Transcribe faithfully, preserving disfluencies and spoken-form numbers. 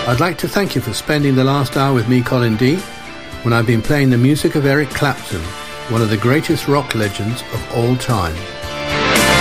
I'd like to thank you for spending the last hour with me, Colin D, when I've been playing the music of Eric Clapton, one of the greatest rock legends of all time.